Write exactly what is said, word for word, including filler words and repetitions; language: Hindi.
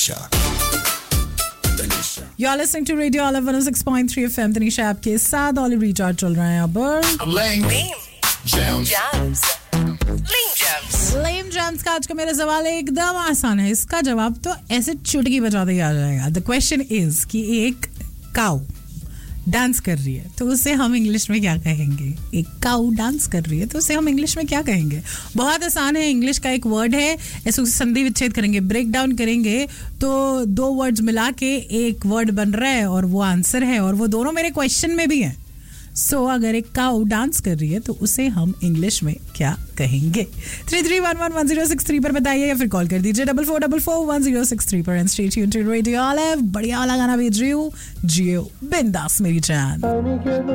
Tanisha. You're listening to Radio Olive one oh six point three F M. Tanisha आपके साथ ऑलिव रिचार्ड चल रहा है अब. Lame Jams. Jams. Lame Jams. Lame Jams का आज का मेरा सवाल एकदम आसान है. इसका जवाब तो ऐसे चुटकी बजाते ही आ जाएगा. The question is कि एक काऊ डांस कर रही है तो उसे हम इंग्लिश में क्या कहेंगे? एक काऊ डांस कर रही है तो उसे हम इंग्लिश में क्या कहेंगे? बहुत आसान है. इंग्लिश का एक वर्ड है, ऐसे उसे संधि विच्छेद करेंगे, ब्रेक डाउन करेंगे तो दो वर्ड्स मिला के एक वर्ड बन रहा है और वो आंसर है, और वो दोनों मेरे क्वेश्चन में भी हैं. सो so, अगर एक काऊ डांस कर रही है तो उसे हम इंग्लिश में क्या कहेंगे? Three three one one one zero six three पर बताइए या फिर कॉल कर दीजिए double four double four one zero six three पर. And stay tuned to radio olive. बढ़िया वाला गाना भेज रही हूँ, जियो बिंदास मेरी जान.